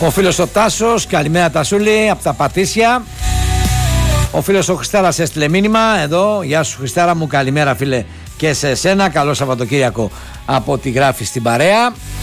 Ο φίλος ο Τάσος, καλημέρα Τασούλη από τα Πατήσια. Ο φίλος ο Χριστάρας έστειλε μήνυμα εδώ. Γεια σου Χριστάρα μου, καλημέρα φίλε και σε εσένα. Καλό Σαββατοκύριακο από τη Γράφη στην παρέα.